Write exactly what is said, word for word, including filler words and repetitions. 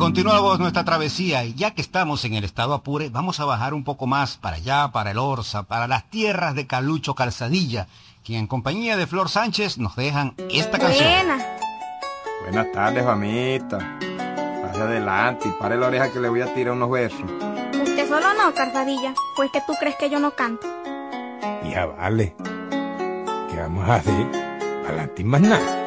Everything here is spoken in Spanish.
continuamos nuestra travesía y ya que estamos en el estado Apure, vamos a bajar un poco más para allá, para el Orza, para las tierras de Calucho Calzadilla, quien en compañía de Flor Sánchez nos dejan esta canción. Buena. Buenas tardes, mamita. Pase adelante y pare la oreja que le voy a tirar unos versos. Usted solo no, Calzadilla, pues que tú crees que yo no canto. Ya vale. ¿Qué vamos a hacer? Adelante y más nada.